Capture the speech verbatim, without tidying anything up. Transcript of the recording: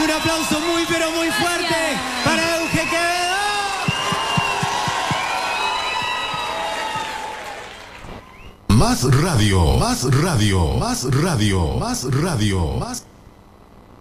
Un aplauso muy pero muy fuerte Gracias. Para Euge Quevedo. Más radio, más radio, más radio, más radio, más